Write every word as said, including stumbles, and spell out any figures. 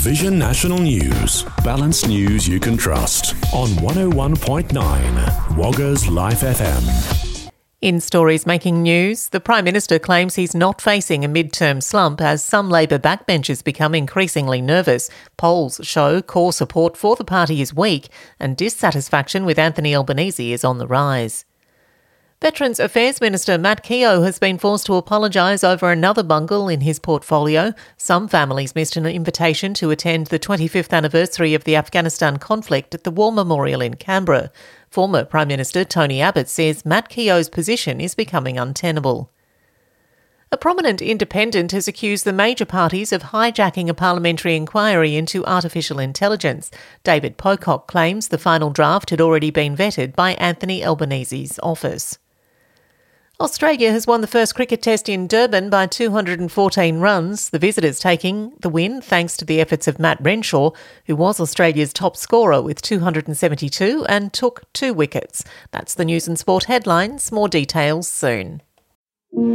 Vision National News. Balanced news you can trust. On one oh one point nine Wagga's Life F M. In stories making news, the Prime Minister claims he's not facing a mid-term slump as some Labor backbenchers become increasingly nervous. Polls show core support for the party is weak and dissatisfaction with Anthony Albanese is on the rise. Veterans Affairs Minister Matt Keogh has been forced to apologise over another bungle in his portfolio. Some families missed an invitation to attend the twenty-fifth anniversary of the Afghanistan conflict at the War Memorial in Canberra. Former Prime Minister Tony Abbott says Matt Keogh's position is becoming untenable. A prominent independent has accused the major parties of hijacking a parliamentary inquiry into artificial intelligence. David Pocock claims the final draft had already been vetted by Anthony Albanese's office. Australia has won the first cricket test in Durban by two hundred fourteen runs, the visitors taking the win thanks to the efforts of Matt Renshaw, who was Australia's top scorer with two hundred seventy-two and took two wickets. That's the news and sport headlines. More details soon.